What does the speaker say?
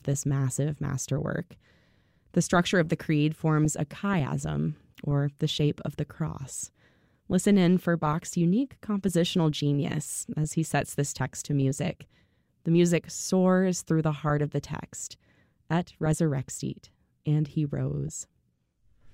this massive masterwork. The structure of the creed forms a chiasm, or the shape of the cross. Listen in for Bach's unique compositional genius as he sets this text to music. The music soars through the heart of the text. Et resurrexit, and he rose.